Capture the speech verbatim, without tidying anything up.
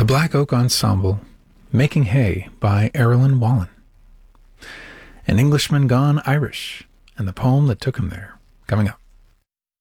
The Black Oak Ensemble, Making Hay by Erilyn Wallen. An Englishman Gone Irish, and the poem that took him there, coming up.